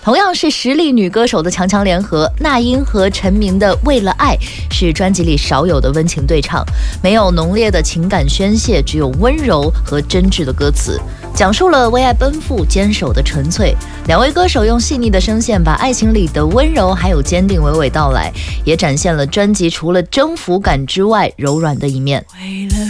同样是实力女歌手的强强联合，那英和陈明的《为了爱》是专辑里少有的温情对唱，没有浓烈的情感宣泄，只有温柔和真挚的歌词，讲述了为爱奔赴、坚守的纯粹。两位歌手用细腻的声线把爱情里的温柔还有坚定娓娓道来，也展现了专辑除了征服感之外柔软的一面。